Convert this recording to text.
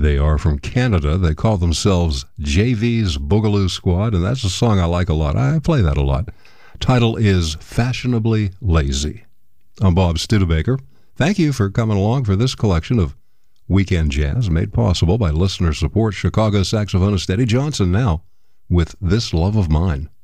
They are from Canada. They call themselves JV's Boogaloo Squad, and that's a song I like a lot. I play that a lot. Title is Fashionably Lazy. I'm Bob Studebaker. Thank you for coming along for this collection of weekend jazz made possible by listener support. Chicago saxophonist Eddie Johnson now with This Love of Mine.